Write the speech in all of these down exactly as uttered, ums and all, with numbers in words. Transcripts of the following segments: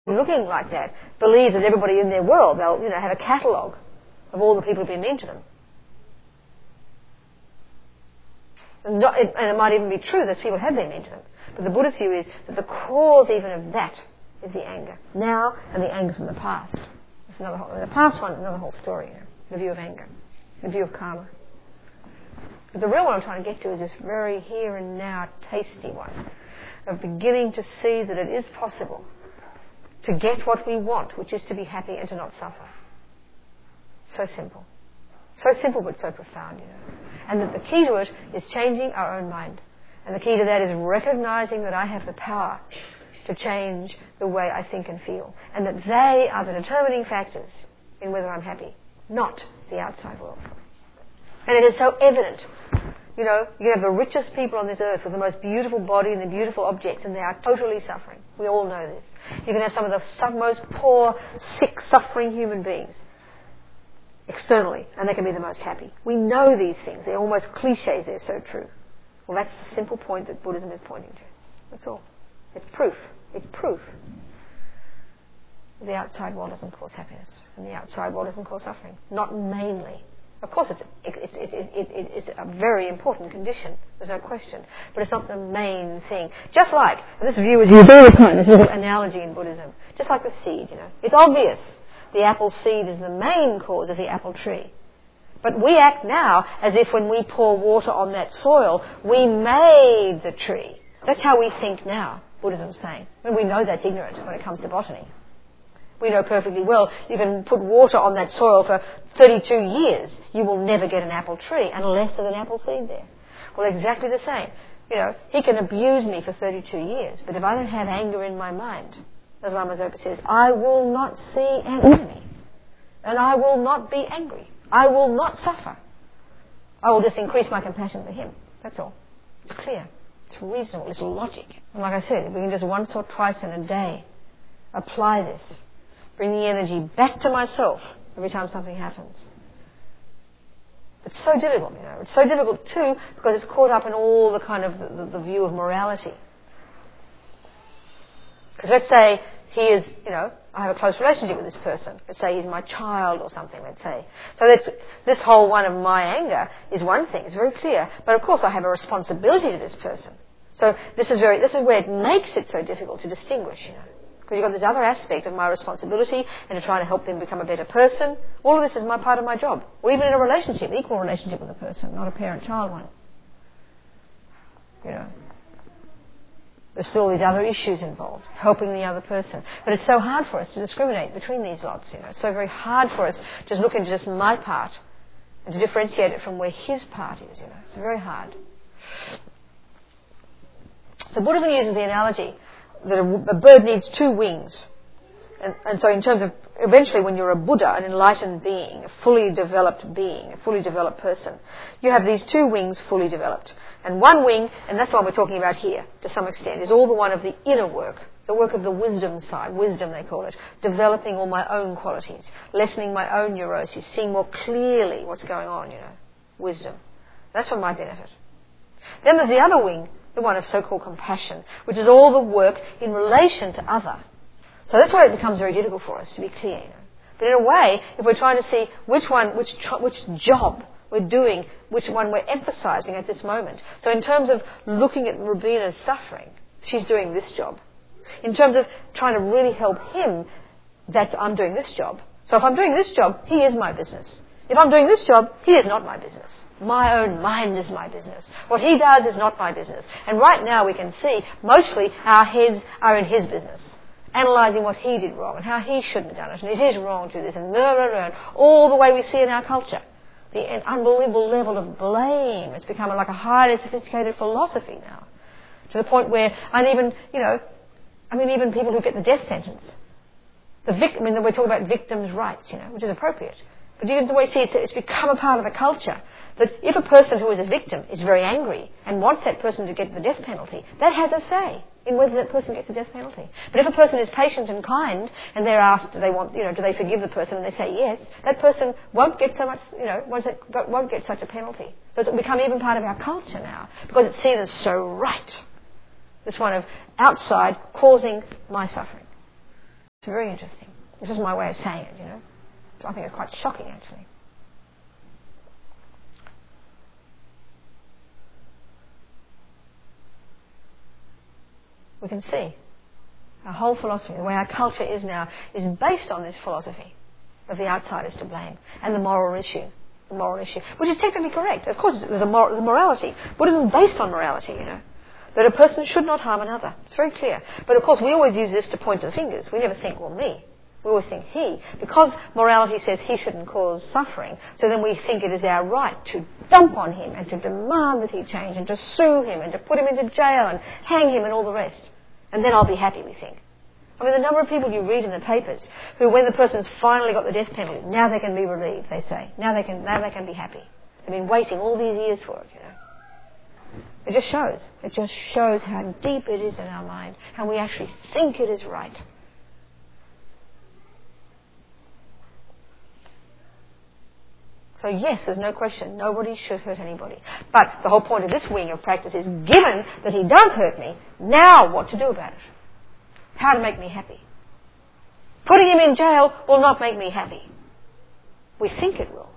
looking like that believes that everybody in their world, they'll, you know, have a catalogue of all the people who've been mean to them. And, not, it, and it might even be true that people have been mean to them. But the Buddhist view is that the cause even of that is the anger now and the anger from the past. It's another whole, the past one, another whole story, you know, the view of anger, the view of karma. But the real one I'm trying to get to is this very here and now tasty one of beginning to see that it is possible to get what we want, which is to be happy and to not suffer. So simple. So simple but so profound, you know. And that the key to it is changing our own mind. And the key to that is recognizing that I have the power to change the way I think and feel. And that they are the determining factors in whether I'm happy, not the outside world. And it is so evident. You know, you can have the richest people on this earth with the most beautiful body and the beautiful objects, and they are totally suffering. We all know this. You can have some of the most poor, sick, suffering human beings externally, and they can be the most happy. We know these things. They're almost cliches. They're so true. Well, that's the simple point that Buddhism is pointing to. That's all. It's proof. It's proof. The outside world doesn't cause happiness, and the outside world doesn't cause suffering. Not mainly. Of course, it's, it, it, it, it, it, it's a very important condition. There's no question. But it's not the main thing. Just like, and this view is used all the time, this little analogy in Buddhism, just like the seed, you know. It's obvious the apple seed is the main cause of the apple tree. But we act now as if when we pour water on that soil, we made the tree. That's how we think now, Buddhism's saying. And we know that's ignorant when it comes to botany. We know perfectly well you can put water on that soil for thirty-two years. You will never get an apple tree unless there's an apple seed there. Well, exactly the same. You know, he can abuse me for thirty-two years, but if I don't have anger in my mind, as Lama Zopa says, I will not see an enemy. And I will not be angry. I will not suffer. I will just increase my compassion for him. That's all. It's clear. It's reasonable. It's logic. And like I said, if we can just once or twice in a day apply this, bring the energy back to myself every time something happens. It's so difficult, you know. It's so difficult too because it's caught up in all the kind of the, the, the view of morality. Because let's say he is, you know, I have a close relationship with this person. Let's say he's my child or something, let's say. So that's, this whole one of my anger is one thing. It's very clear. But of course I have a responsibility to this person. So this is very, this is where it makes it so difficult to distinguish, you know. Because you've got this other aspect of my responsibility and to try to help them become a better person. All of this is my part of my job. Or even in a relationship, equal relationship with a person, not a parent-child one. You know. There's still these other issues involved, helping the other person. But it's so hard for us to discriminate between these lots, you know. It's so very hard for us to just look into just my part and to differentiate it from where his part is, you know. It's very hard. So Buddhism uses the analogy that a, a bird needs two wings. And, and so in terms of, eventually when you're a Buddha, an enlightened being, a fully developed being, a fully developed person, you have these two wings fully developed. And one wing, and that's what we're talking about here, to some extent, is all the one of the inner work, the work of the wisdom side, wisdom they call it, developing all my own qualities, lessening my own neuroses, seeing more clearly what's going on, you know, wisdom. That's for my benefit. Then there's the other wing, the one of so-called compassion, which is all the work in relation to other. So that's where it becomes very difficult for us to be clear. You know. But in a way, if we're trying to see which one, which tr- which job we're doing, which one we're emphasizing at this moment. So in terms of looking at Rubina's suffering, she's doing this job. In terms of trying to really help him, that I'm doing this job. So if I'm doing this job, he is my business. If I'm doing this job, he is not my business. My own mind is my business. What he does is not my business. And right now we can see mostly our heads are in his business, analysing what he did wrong and how he shouldn't have done it. And it is wrong to do this and blah, blah, blah, all the way we see in our culture. The unbelievable level of blame. It's become like a highly sophisticated philosophy now. To the point where, and even, you know, I mean even people who get the death sentence. The victim, I mean we're talking about victims' rights, you know, which is appropriate. But you can the way see it's, it's become a part of the culture. That if a person who is a victim is very angry and wants that person to get the death penalty, that has a say in whether that person gets a death penalty. But if a person is patient and kind and they're asked, do they want, you know, do they forgive the person, and they say yes, that person won't get so much, you know, won't, won't get such a penalty. So it's become even part of our culture now because it's seen as so right. This one of outside causing my suffering. It's very interesting. This is my way of saying it, you know. So I think it's quite shocking, actually. We can see our whole philosophy, the way our culture is now, is based on this philosophy of the outside is to blame and the moral issue, the moral issue, which is technically correct. Of course, there's a moral, there's morality. Buddhism is based on morality, you know, that a person should not harm another. It's very clear. But of course, we always use this to point to the fingers. We never think, well, me. We always think he. Because morality says he shouldn't cause suffering, so then we think it is our right to dump on him and to demand that he change and to sue him and to put him into jail and hang him and all the rest. And then I'll be happy, we think. I mean, the number of people you read in the papers who, when the person's finally got the death penalty, now they can be relieved, they say. Now they can, now they can be happy. They've been waiting all these years for it, you know. It just shows. It just shows how deep it is in our mind, how we actually think it is right. So yes, there's no question, nobody should hurt anybody. But the whole point of this wing of practice is, given that he does hurt me, now what to do about it? How to make me happy? Putting him in jail will not make me happy. We think it will.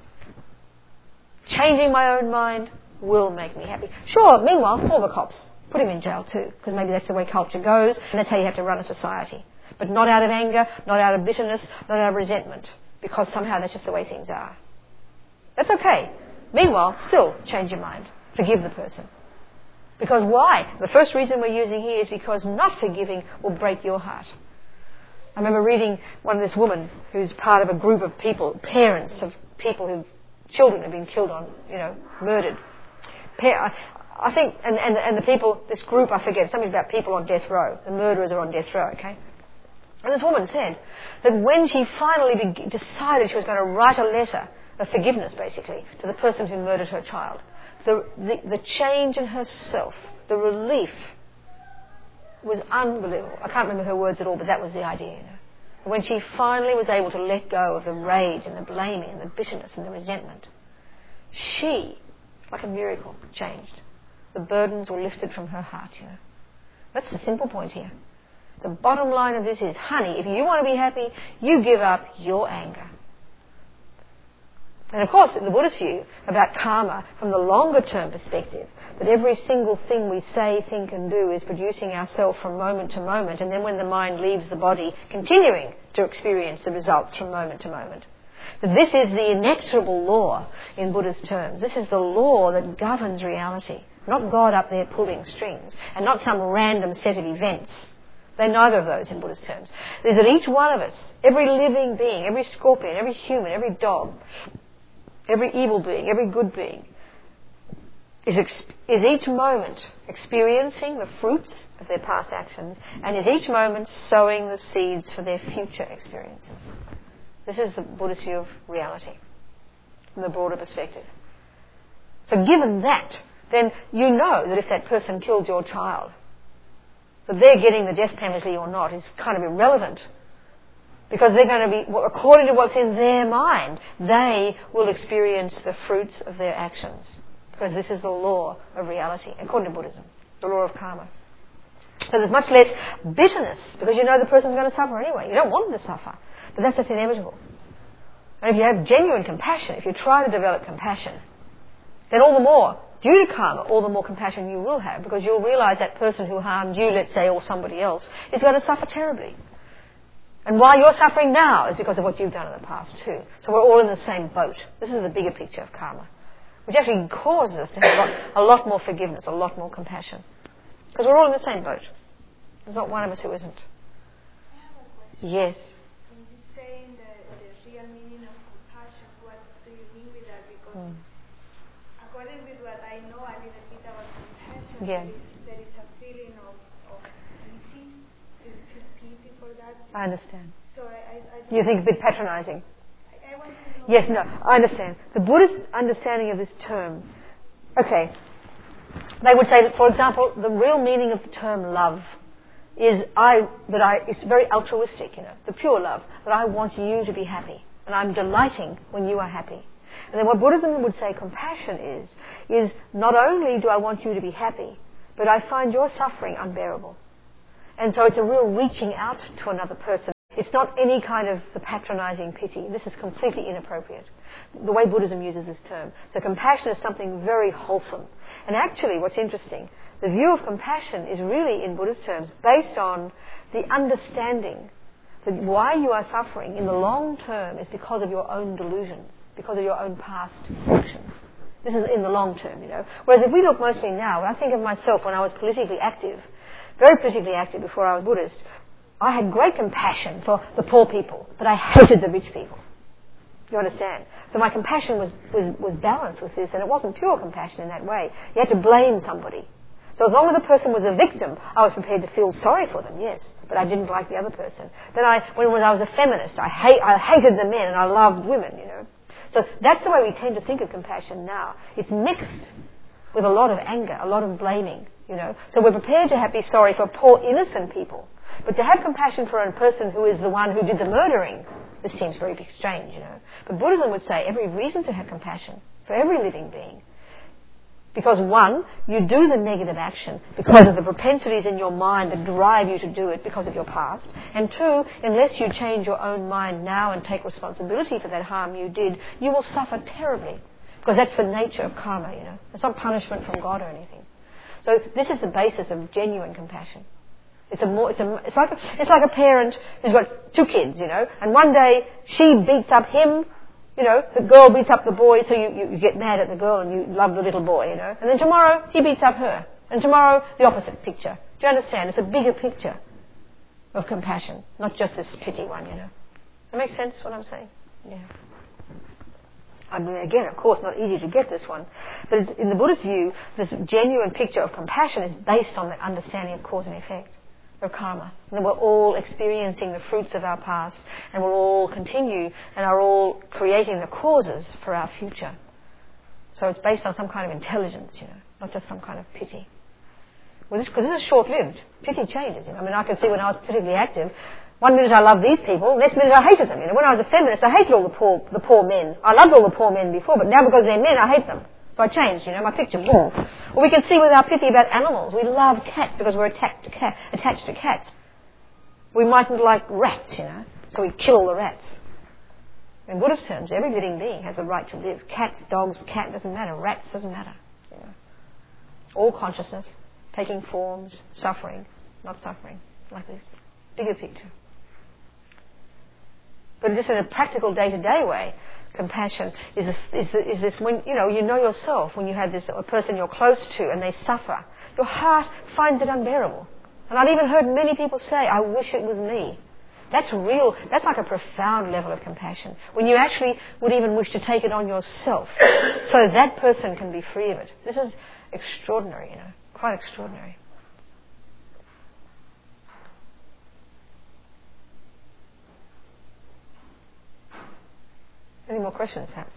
Changing my own mind will make me happy. Sure, meanwhile, call the cops. Put him in jail too, because maybe that's the way culture goes, and that's how you have to run a society. But not out of anger, not out of bitterness, not out of resentment, because somehow that's just the way things are. That's okay. Meanwhile, still change your mind. Forgive the person. Because why? The first reason we're using here is because not forgiving will break your heart. I remember reading one of this woman who's part of a group of people, parents of people who, children have been killed on, you know, murdered. Pa- I think, and, and, and the people, this group, I forget, something about people on death row. The murderers are on death row, okay? And this woman said that when she finally be- decided she was going to write a letter of forgiveness, basically, to the person who murdered her child, the, the, the change in herself, the relief, was unbelievable. I can't remember her words at all, but that was the idea, you know. When she finally was able to let go of the rage and the blaming and the bitterness and the resentment, she, like a miracle, changed. The burdens were lifted from her heart, you know. That's the simple point here. The bottom line of this is, honey, if you want to be happy, you give up your anger. And of course, in the Buddhist view about karma, from the longer term perspective, that every single thing we say, think and do is producing ourselves from moment to moment, and then when the mind leaves the body, continuing to experience the results from moment to moment. That this is the inexorable law in Buddhist terms. This is the law that governs reality, not God up there pulling strings, and not some random set of events. They're neither of those in Buddhist terms. There's that each one of us, every living being, every scorpion, every human, every dog, every evil being, every good being, is, ex- is each moment experiencing the fruits of their past actions, and is each moment sowing the seeds for their future experiences. This is the Buddhist view of reality, from the broader perspective. So given that, then you know that if that person killed your child, that they're getting the death penalty or not is kind of irrelevant. Because they're going to be, according to what's in their mind, they will experience the fruits of their actions. Because this is the law of reality, according to Buddhism, the law of karma. So there's much less bitterness, because you know the person's going to suffer anyway. You don't want them to suffer, but that's just inevitable. And if you have genuine compassion, if you try to develop compassion, then all the more, due to karma, all the more compassion you will have, because you'll realise that person who harmed you, let's say, or somebody else, is going to suffer terribly. And why you're suffering now is because of what you've done in the past too. So we're all in the same boat. This is the bigger picture of karma, which actually causes us to have a lot, a lot more forgiveness, a lot more compassion. Because we're all in the same boat. There's not one of us who isn't. I have a question. Yes. When you say the, the real meaning of compassion, what do you mean with that? Because mm. according with what I know a little bit about compassion, yeah. there, is, there is a feeling of, of pity, to feel pity for that. I understand. So I, I, I you think a bit patronising? I, I want to know. Yes, no, I understand. The Buddhist understanding of this term, okay, they would say that, for example, the real meaning of the term love is I that I is very altruistic, you know, the pure love, that I want you to be happy, and I'm delighting when you are happy. And then what Buddhism would say compassion is, is not only do I want you to be happy, but I find your suffering unbearable. And so it's a real reaching out to another person It's not any kind of the patronizing pity. This is completely inappropriate, the way Buddhism uses this term. So compassion is something very wholesome. And actually, what's interesting, the view of compassion is really, in Buddhist terms, based on the understanding that why you are suffering in the long term is because of your own delusions, because of your own past actions. This is in the long term, you know. Whereas if we look mostly now, when I think of myself when I was politically active, very politically active before I was Buddhist, I had great compassion for the poor people, but I hated the rich people. You understand? So my compassion was, was, was balanced with this, and it wasn't pure compassion in that way. You had to blame somebody. So as long as a person was a victim, I was prepared to feel sorry for them, yes, but I didn't like the other person. Then I, when, when I was a feminist, I, hate, I hated the men and I loved women, you know. So that's the way we tend to think of compassion now. It's mixed with a lot of anger, a lot of blaming, you know. So we're prepared to have, be sorry for poor innocent people, but to have compassion for a person who is the one who did the murdering, this seems very strange, you know. But Buddhism would say every reason to have compassion for every living being. Because one, you do the negative action because of the propensities in your mind that drive you to do it because of your past. And two, unless you change your own mind now and take responsibility for that harm you did, you will suffer terribly. Because that's the nature of karma, you know. It's not punishment from God or anything. So this is the basis of genuine compassion. It's a more, it's a, it's like a, it's like a parent who's got two kids, you know, and one day she beats up him. You know, the girl beats up the boy, so you, you, you get mad at the girl and you love the little boy, you know. And then tomorrow, he beats up her. And tomorrow, the opposite picture. Do you understand? It's a bigger picture of compassion, not just this pity one, you know. Does that make sense, what I'm saying? Yeah. I mean, again, of course, not easy to get this one. But it's, in the Buddhist view, this genuine picture of compassion is based on the understanding of cause and effect. Of karma. And we're all experiencing the fruits of our past, and we'll all continue and are all creating the causes for our future. So it's based on some kind of intelligence, you know, not just some kind of pity. Well, this, because this is short-lived. Pity changes, you know. I mean, I can see when I was politically active, one minute I loved these people, next minute I hated them. You know, when I was a feminist, I hated all the poor, the poor men. I loved all the poor men before, but now because they're men, I hate them. So I changed, you know, my picture. Boom. Or we can see with our pity about animals. We love cats because we're attached to, cat, attached to cats. We mightn't like rats, you know, so we kill all the rats. In Buddhist terms, every living being has the right to live. Cats, dogs, cat, doesn't matter. Rats, doesn't matter. You know. All consciousness, taking forms, suffering, not suffering, like this. Bigger picture. But just in a practical day-to-day way, compassion is this, is, this, is this when, you know, you know yourself, when you have this a person you're close to and they suffer, your heart finds it unbearable. And I've even heard many people say, I wish it was me. That's real, that's like a profound level of compassion, when you actually would even wish to take it on yourself so that person can be free of it. This is extraordinary, you know, quite extraordinary. Any more questions, perhaps?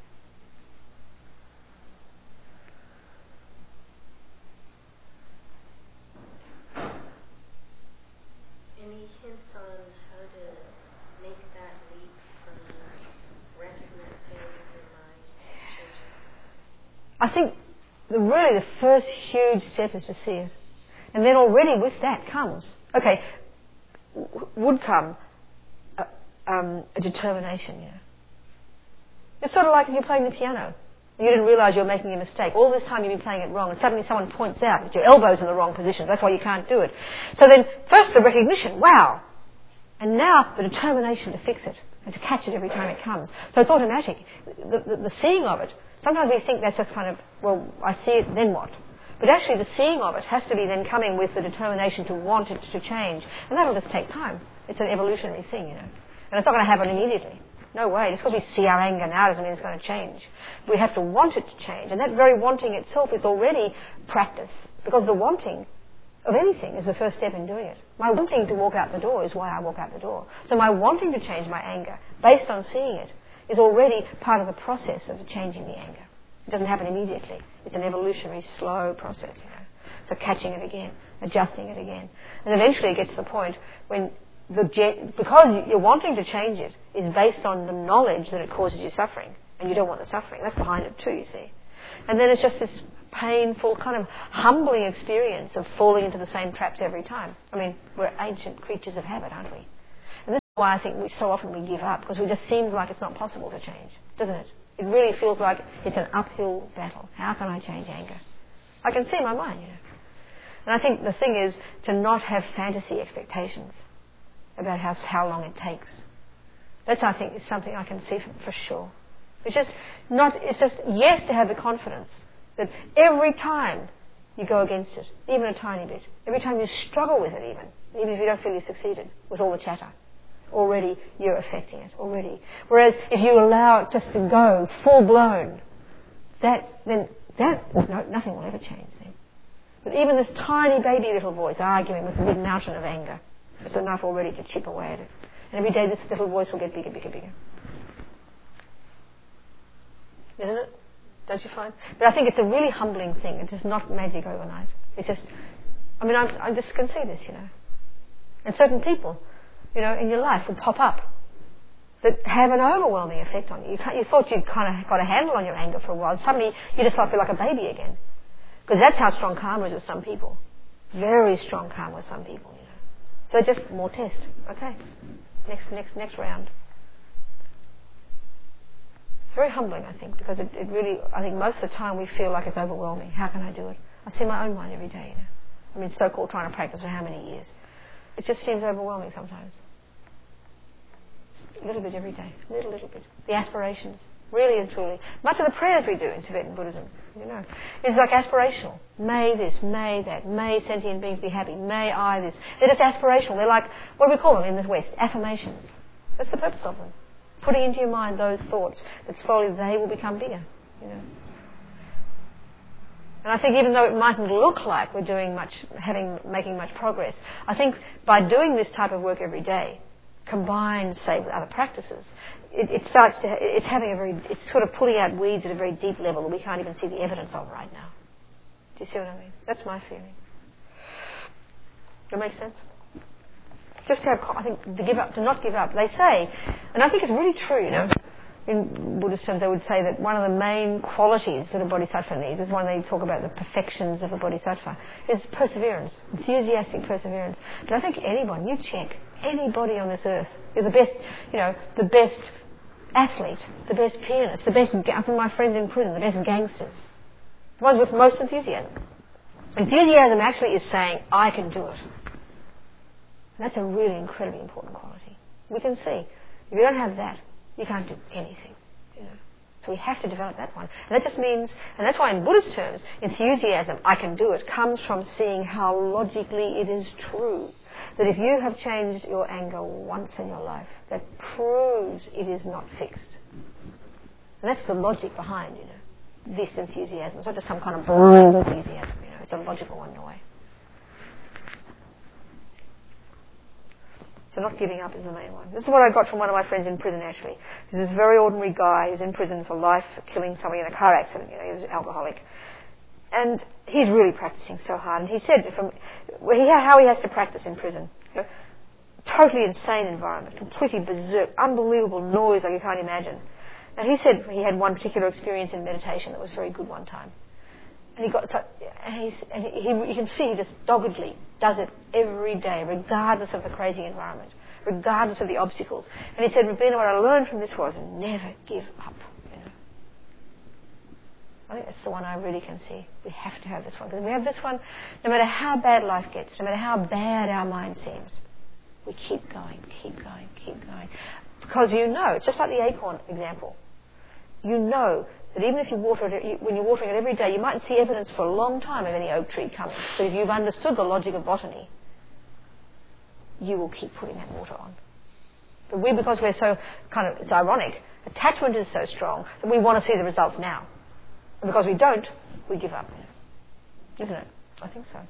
Any hints on how to make that leap from recognizing your mind to changing? I think the, really the first huge step is to see it. And then already with that comes, okay, w- would come a, um, a determination, you know. It's sort of like if you're playing the piano. You didn't realise you were making a mistake. All this time you've been playing it wrong, and suddenly someone points out that your elbow's in the wrong position. That's why you can't do it. So then, first the recognition, wow. And now the determination to fix it and to catch it every time it comes. So it's automatic. The, the, the seeing of it, sometimes we think that's just kind of, well, I see it, then what? But actually the seeing of it has to be then coming with the determination to want it to change. And that'll just take time. It's an evolutionary thing, you know. And it's not going to happen immediately. No way. Just because we see our anger now doesn't mean it's going to change. We have to want it to change. And that very wanting itself is already practice. Because the wanting of anything is the first step in doing it. My wanting to walk out the door is why I walk out the door. So my wanting to change my anger, based on seeing it, is already part of the process of changing the anger. It doesn't happen immediately. It's an evolutionary, slow process, you know. So catching it again, adjusting it again. And eventually it gets to the point when The, because you're wanting to change it is based on the knowledge that it causes you suffering, and you don't want the suffering. That's behind it too, you see. And then it's just this painful, kind of humbling experience of falling into the same traps every time. I mean, we're ancient creatures of habit, aren't we? why I think we, so often we give up, because it just seems like it's not possible to change, doesn't it? It really feels like it's an uphill battle. How can I change anger? I can see in my mind, you know. And I think the thing is to not have fantasy expectations about how, how long it takes. That's, I think, is something I can see for, for sure. It's just not, it's just, yes, to have the confidence that every time you go against it, even a tiny bit, every time you struggle with it even, even if you don't feel you succeeded with all the chatter, already you're affecting it, already. Whereas if you allow it just to go full blown, that, then that, no, nothing will ever change then. But even this tiny baby little voice arguing with the big mountain of anger, it's enough already to chip away at it. And every day this little voice will get bigger, bigger, bigger. Isn't it? Don't you find? But I think it's a really humbling thing. It's just not magic overnight. It's just, I mean, I, I just can see this, you know. And certain people, you know, in your life will pop up that have an overwhelming effect on you. You, you thought you'd kind of got a handle on your anger for a while, and suddenly you just feel like a baby again. Because that's how strong karma is with some people. Very strong karma with some people, you know. So just more test. Okay. Next, next, next round. It's very humbling, I think, because it, it really, I think most of the time we feel like it's overwhelming. How can I do it? I see my own mind every day, you know. I mean, so-called trying to practice for how many years? It just seems overwhelming sometimes. A little bit every day. A little, little bit. The aspirations. Really and truly. Much of the prayers we do in Tibetan Buddhism, you know, is like aspirational. May this, may that, may sentient beings be happy, may I this. They're just aspirational. They're like, what do we call them in the West? Affirmations. That's the purpose of them. Putting into your mind those thoughts that slowly they will become bigger, you know. And I think even though it mightn't look like we're doing much, having, making much progress, I think by doing this type of work every day, combined, say, with other practices, it, it starts to, it's having a very, it's sort of pulling out weeds at a very deep level that we can't even see the evidence of right now. Do you see what I mean? That's my feeling. Does that make sense? Just to have, I think, to give up, to not give up. They say, and I think it's really true, you know, in Buddhist terms they would say that one of the main qualities that a bodhisattva needs is when they talk about the perfections of a bodhisattva, is perseverance, enthusiastic perseverance. But I think anyone, you check, anybody on this earth is the best, you know, the best athlete, the best pianist, the best, some of my friends in prison, the best gangsters, the ones with most enthusiasm. Enthusiasm actually is saying, I can do it. And that's a really incredibly important quality. We can see, if you don't have that, you can't do anything, you know. So we have to develop that one. And that just means, and that's why in Buddhist terms, enthusiasm, I can do it, comes from seeing how logically it is true. That if you have changed your anger once in your life, that proves it is not fixed. And that's the logic behind, you know, this enthusiasm. It's not just some kind of blind enthusiasm, you know, it's a logical one in a way. So not giving up is the main one. This is what I got from one of my friends in prison, actually. There's this very ordinary guy who's in prison for life, for killing somebody in a car accident. You know, he was an alcoholic. And he's really practicing so hard. And he said from well, he, how he has to practice in prison. You know, totally insane environment, completely berserk, unbelievable noise like you can't imagine. And he said he had one particular experience in meditation that was very good one time. And he got so, and, he's, and he, he, you can see he just doggedly does it every day, regardless of the crazy environment, regardless of the obstacles. And he said, Rabina, what I learned from this was never give up. You know. I think that's the one I really can see. We have to have this one. Because if we have this one, no matter how bad life gets, no matter how bad our mind seems, we keep going, keep going, keep going. Because you know, it's just like the acorn example. You know that even if you water it, when you're watering it every day, you mightn't see evidence for a long time of any oak tree coming. But if you've understood the logic of botany, you will keep putting that water on. But we, because we're so kind of, it's ironic, attachment is so strong that we want to see the results now. And because we don't, we give up. Isn't it? I think so.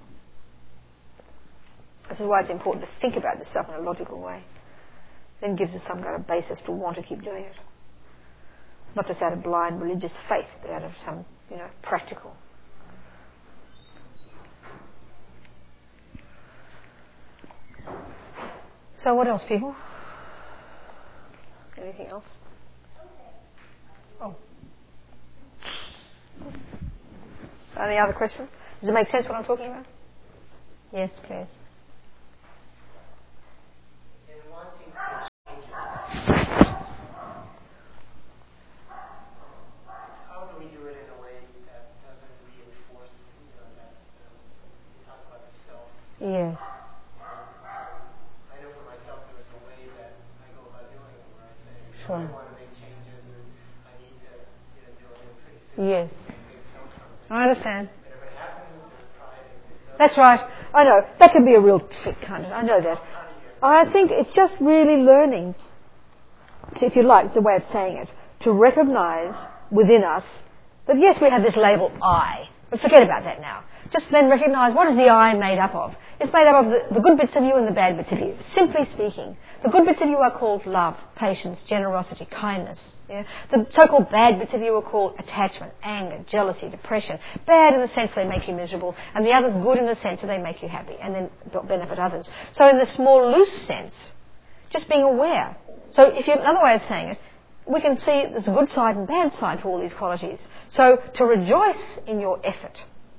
This is why it's important to think about this stuff in a logical way. Then gives us some kind of basis to want to keep doing it. Not just out of blind religious faith, but out of some, you know, practical. So what else, people? Anything else? Oh. Any other questions? Does it make sense what I'm talking about? Yes, please. Sure. I want to make changes and I need to get a real increase. Yes. I understand. But if it happens with pride, it That's right. I know. That can be a real trick, kind of. I know that. I think it's just really learning, to, if you like, the way of saying it, to recognise within us that yes, we have this label I, but forget about that now. Just then recognise what is the I made up of. It's made up of the, the good bits of you and the bad bits of you. Simply speaking, the good bits of you are called love, patience, generosity, kindness. Yeah? The so-called bad bits of you are called attachment, anger, jealousy, depression. Bad in the sense they make you miserable, and the others good in the sense that they make you happy and then benefit others. So in the small, loose sense, just being aware. So if you, another way of saying it, we can see there's a good side and bad side to all these qualities. So to rejoice in your effort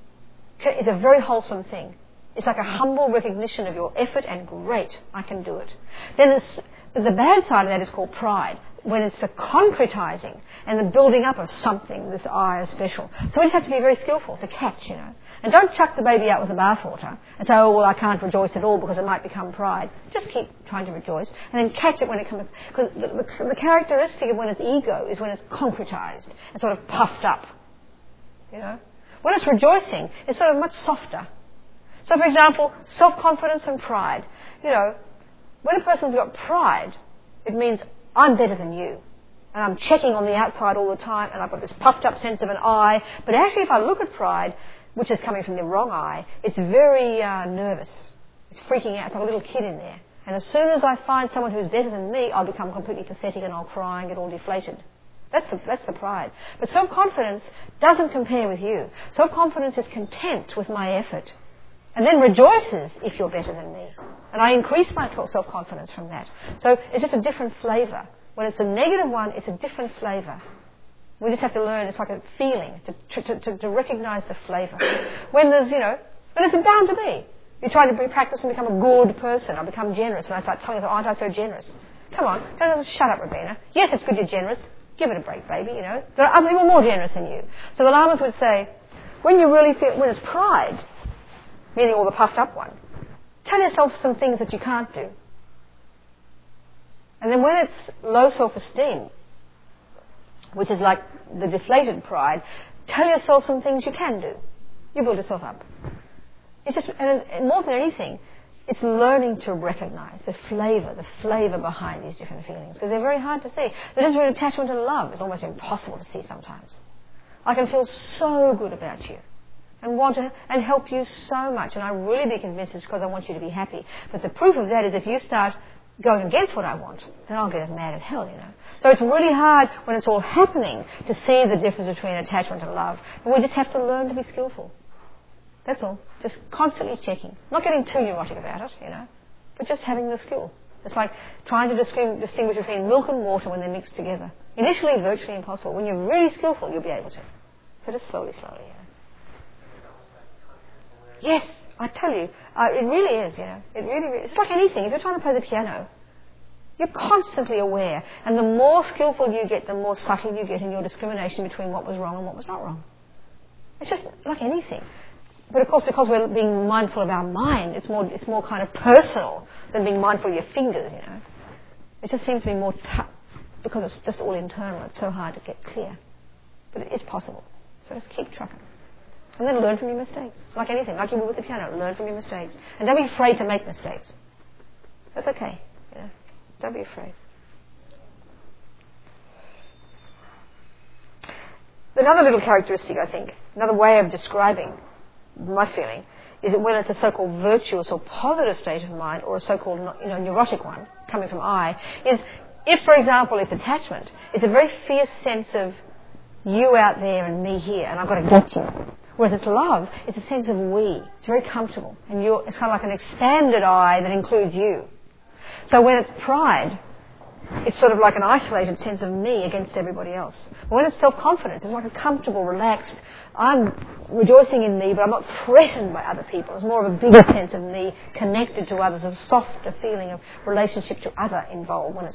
is a very wholesome thing. It's like a humble recognition of your effort and great, I can do it. Then it's, the bad side of that is called pride, when it's the concretizing and the building up of something, this I is special. So we just have to be very skillful to catch, you know. And don't chuck the baby out with the bathwater and say, oh, well, I can't rejoice at all because it might become pride. Just keep trying to rejoice and then catch it when it comes. Because the, the, the characteristic of when it's ego is when it's concretized and sort of puffed up, you know. When it's rejoicing, it's sort of much softer. So, for example, self-confidence and pride. You know, when a person's got pride, it means I'm better than you. And I'm checking on the outside all the time, and I've got this puffed-up sense of an I. But actually, if I look at pride, which is coming from the wrong I, it's very uh, nervous. It's freaking out. It's like a little kid in there. And as soon as I find someone who's better than me, I'll become completely pathetic and I'll cry and get all deflated. That's the, that's the pride. But self-confidence doesn't compare with you. Self-confidence is content with my effort and then rejoices if you're better than me. And I increase my self-confidence from that. So it's just a different flavour. When it's a negative one, it's a different flavour. We just have to learn, it's like a feeling, to, to, to, to recognise the flavour. When there's, you know, when it's bound to be. You try to be, practice and become a good person. I become generous. And I start telling you, aren't I so generous? Come on, don't shut up, Robina. Yes, it's good you're generous. Give it a break, baby, you know. There are other people more generous than you. So the Lamas would say, when you really feel, when it's pride, meaning all the puffed up one, tell yourself some things that you can't do. And then when it's low self-esteem, which is like the deflated pride, tell yourself some things you can do. You build yourself up. It's just, and more than anything, it's learning to recognise the flavour, the flavour behind these different feelings, because they're very hard to see. The difference between attachment and love is almost impossible to see sometimes. I can feel so good about you and want to and help you so much, and I really be convinced it's because I want you to be happy. But the proof of that is if you start going against what I want, then I'll get as mad as hell, you know. So it's really hard when it's all happening to see the difference between attachment and love. And we just have to learn to be skillful. That's all. Just constantly checking. Not getting too neurotic about it, you know, but just having the skill. It's like trying to distinguish between milk and water when they're mixed together. Initially, virtually impossible. When you're really skillful, you'll be able to. So just slowly, slowly, you know. Yes, I tell you, uh, it really is, you know. It really, really, it's like anything. If you're trying to play the piano, you're constantly aware. And the more skillful you get, the more subtle you get in your discrimination between what was wrong and what was not wrong. It's just like anything. But of course, because we're being mindful of our mind, it's more it's more kind of personal than being mindful of your fingers, you know. It just seems to be more tough because it's just all internal. It's so hard to get clear. But it is possible. So just keep trucking. And then learn from your mistakes. Like anything, like you do with the piano, learn from your mistakes. And don't be afraid to make mistakes. That's okay, you know. Don't be afraid. Another little characteristic, I think, another way of describing my feeling, is that when it's a so-called virtuous or positive state of mind, or a so-called, you know, neurotic one, coming from I, is if, for example, it's attachment, it's a very fierce sense of you out there and me here, and I've got to get you. Whereas it's love, it's a sense of we. It's very comfortable, and you're, it's kind of like an expanded I that includes you. So when it's pride, it's sort of like an isolated sense of me against everybody else. But when it's self-confidence, it's like a comfortable, relaxed, I'm rejoicing in me, but I'm not threatened by other people. It's more of a bigger sense of me connected to others, a softer feeling of relationship to other involved when it's